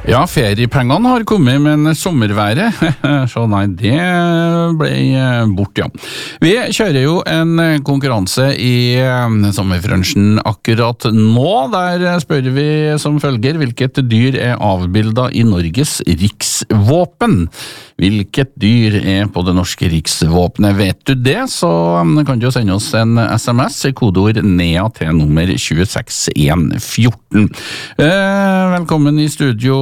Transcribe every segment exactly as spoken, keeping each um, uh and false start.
Ja, feriepengene har kommet, men sommerværet, så nei, det ble bort, ja. Vi kjører jo en konkurranse i sommerfrønsjen akkurat nå. Der spør vi som følger, hvilket dyr er avbildet i Norges riksvåpen? Hvilket dyr er på det norske riksvåpenet? Vet du det, så kan du jo sende oss en sms, kodeord NEA til nummer to seks en ett fire. Eh, velkommen i studio,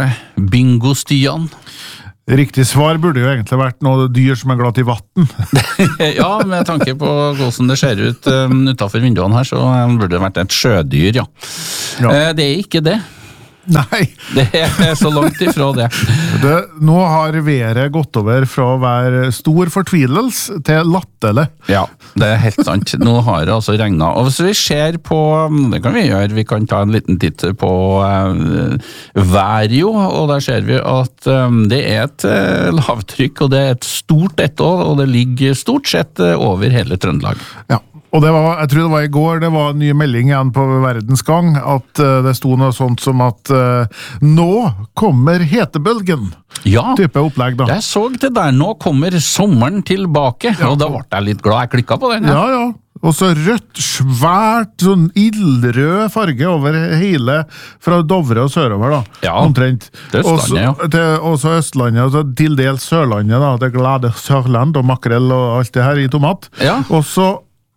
Bingo-Stian. Riktig svar burde jo egentlig vært noe dyr som er glad i vatten. Ja, med tanke på hvordan det ser ut um, utenfor vinduene her, så burde det vært et sjødyr, ja. ja. Eh, det er ikke det. Nei. Det er så langt ifra det. det. Nå har været gått over fra å være stor fortvilelse til latterlig. Ja, det er helt sant. Nå har det altså regnet. Og hvis vi ser på, det kan vi gjøre, vi kan ta en liten titt på uh, været jo, og der ser vi at um, det er et uh, lavtrykk, og det er et stort ett også, og det ligger stort sett uh, over hele Trøndelag. Ja. Og det var, jeg tror det var i går, det var en ny melding igjen på Verdens Gang, at uh, det sto noe sånt som at uh, nå kommer hetebølgen. Ja, type opplegg da. Jeg så det der, nå kommer sommeren tilbake, ja. Og da ble jeg litt glad, jeg klikket på den. Ja, ja. Og så rødt, svært, sånn ildrød farge over hele, fra Dovre og sørover da, ja, omtrent. Det er Østlandet, ja. Også, til, også Østlandet, og så til dels Sørlandet da, det glade Sørland og makrell og alt det her i tomat. Ja. Og så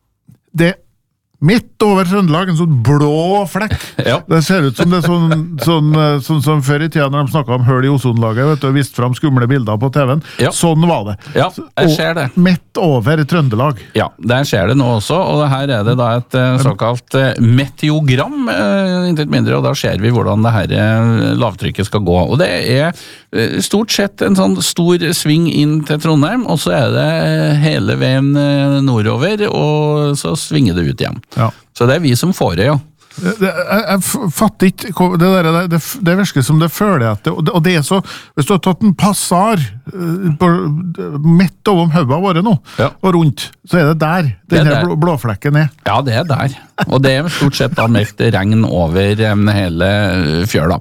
det midt over Trøndelag, en sånn blå flekk. Ja. Det ser ut som det er sånn, sånn, sånn, sånn som før i tida når de snakket om høl i ozonlaget, vet du, og viste frem skumle bilder på T V-en. Ja. Sånn var det. Ja, jeg ser det. Og midt over Trøndelag. Ja, der ser det nå også, og her er det da et såkalt meteogram, intet mindre, og da ser vi hvordan det her lavtrykket skal gå. Og det er stort sett en sånn stor sving inn til Trondheim, og så er det hele veien nordover, og så svinger det ut igjen. Ja. Så det er vi som får det, ja. Det, det, jeg, jeg fatter ikke det der, det, det, det virker som det føler etter, og det, og det er så, hvis du har tatt en passar på, midt over høyene våre nå, ja. Og rundt, så er det der denne blå, blåflekken er. Ja, det er der, og det er stort sett da meldt regn over hele fjøla.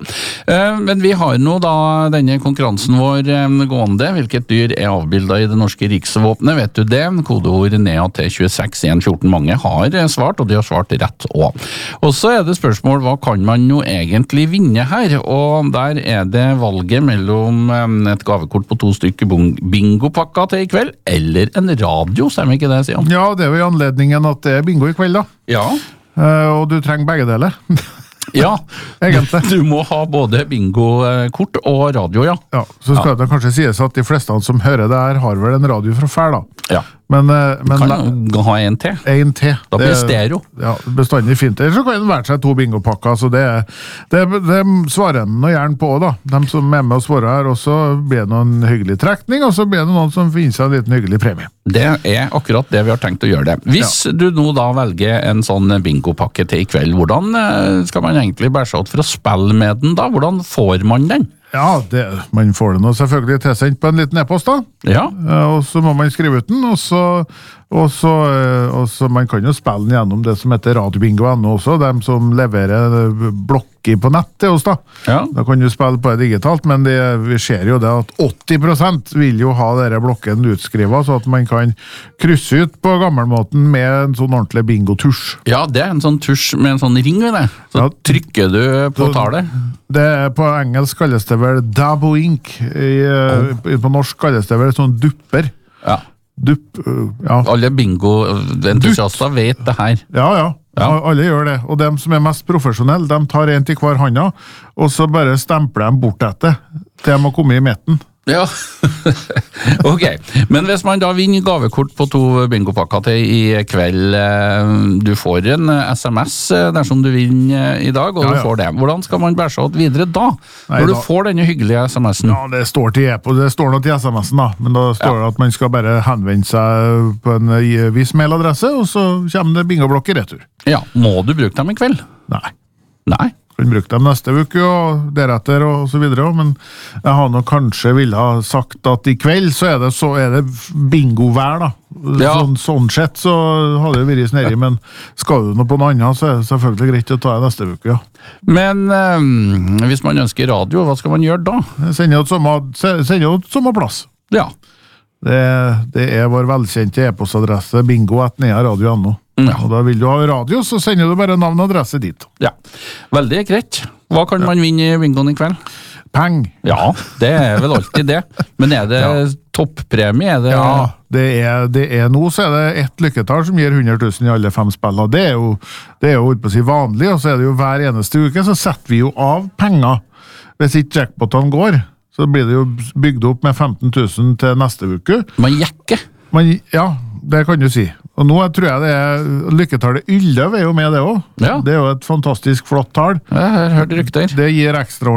Men vi har nå da denne konkurransen vår gående, hvilket dyr er avbildet i det norske riksvåpenet, vet du det? Kodeord NEA til to seks en ett fire, mange har svart, og de har svart rett også. Og så er det spørsmål, hva kan man jo egentlig vinne her? Og der er det valget mellom et gavekort på to stykker bingo-pakka til i kveld, eller en radio, stemmer ikke det, Sian? Ja, det er jo i anledningen at det er bingo i kveld da. Ja. Uh, og du trenger begge deler. Ja, egentlig. Du må ha både bingo-kort og radio, ja. Ja, så skal ja. Det kanskje sies at de fleste som hører det her har vel en radio fra før da. Ja. Men, men du kan jo ha en til. En til. Da blir det stereo. Ja, bestandig fint. Eller så kan det være seg to bingopakker, så det, det, det svarer de noe gjerne på da. De som er med og svarer her, og så blir det noen hyggelig trekning, og så blir det noen som finner seg en liten hyggelig premie. Det er akkurat det vi har tenkt å gjøre det. Hvis ja. Du nå da velger en sånn bingopakke til i kveld, hvordan skal man egentlig bære seg ut for å spille med den da? Hvordan får man den? Ja, det, man får det nå selvfølgelig tilsendt på en liten e-post da. Ja. Og så må man skrive ut den, og så, og så, og så man kan jo spille den gjennom det som heter radiobingo punkt no også, dem som leverer blokker på nett til oss da. Ja. Da kan du spille på det digitalt, men det, vi ser jo det at åtti prosent vil jo ha dere blokken utskrivet, så at man kan krysse ut på gammelmåten med en sånn ordentlig bingo-tusj. Ja, det er en sånn tusj med en sånn ring ved det. Så ja. Trykker du på så, tallet. Det er på engelsk kalles det vel dabo ink, I, oh. på norsk kalles det vel sånn dupper. Ja. Dupp, ja. Alle bingo-entusiaster vet det her. Ja, ja, ja. Alle gjør det. Og de som er mest profesjonelle, de tar en til hver handa, og så bare stempler de bort etter, til de må komme i midten. Ja, ok. Men hvis man da vinner gavekort på to bingopakker til i kveld, du får en sms dersom du vinner i dag, og ja, ja. Du får det. Hvordan skal man bære seg ut videre da? Nei, når du da, får denne hyggelige sms'en? Ja, det står, til, det står noe til sms'en da, men da står det ja. At man skal bare henvende seg på en viss mailadresse, og så kommer det bingoblokker retur. Ja, må du bruke dem i kveld? Nei. Nei? kan bruke dem neste uke og deretter og så videre, men jeg har nok kanskje ville ha sagt at i kveld så er det, så er det bingo-vær da. Ja. Sånn, sånn sett så hadde det vært snedig, men skal du noe på noe annet så er det selvfølgelig greit å ta det neste uke, ja. Men øh, hvis man ønsker radio, hva skal man gjøre da? Sender jo samme, sender samme plass. Ja. Det, det er vår velkjente e-postadresse bingo at nea radio punktum no. Ja. Og da vil du ha radio, så sender du bare navn og adresse dit. Ja, veldig greit. Hva kan man vinne i bingoen i kveld? Peng. Ja, det er vel alltid det. Men er det ja. toppremie? Er det... Ja, det er, det er nå så er det ett lykketall som gir hundre tusen i alle fem spillene. Det er jo, det er jo på å si vanlig, og så er det jo hver eneste uke så setter vi jo av penger. Hvis ikke jackpotene går, så blir det jo bygd opp med femten tusen til neste uke. Man jekker. Man, ja, det kan du si. Og nå tror jeg det er lykketallet Ylløv er jo med det også. Ja. Det er jo et fantastisk flott tall. Jeg har hørt rykter. Det gir ekstra